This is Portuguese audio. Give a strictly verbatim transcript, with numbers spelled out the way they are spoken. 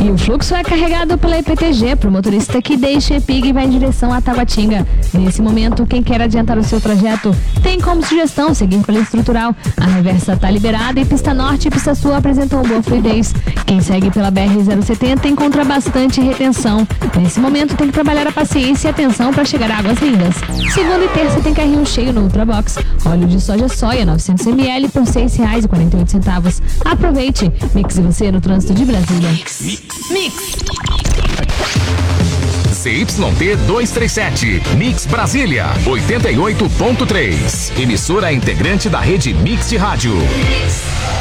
E o fluxo é carregado pela E P T G para o motorista que deixa Epig e vai em direção a Taguatinga. Nesse momento, quem quer adiantar o seu trajeto tem como sugestão seguir pela estrutural. A reversa está liberada e pista norte e pista sul apresentam boa fluidez. Quem segue pela B R zero setenta encontra bastante retenção. Nesse momento, tem que trabalhar a paciência e atenção para chegar a Águas Lindas. Segunda e terça tem carrinho cheio no Ultrabox. Óleo de soja soia novecentos mililitros por seis reais e quarenta e oito centavos. Aproveite. Mix e você no trânsito de Brasília. Mix. C Y T duzentos e trinta e sete, Mix Brasília, oitenta e oito ponto três. Emissora integrante da rede Mix de Rádio.